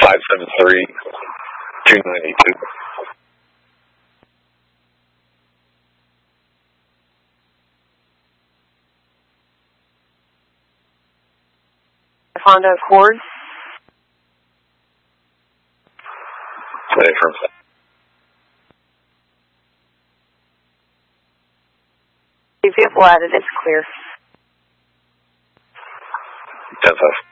573-292. Honda Accord. Affirm. Vehicle added, it's clear. 10-5.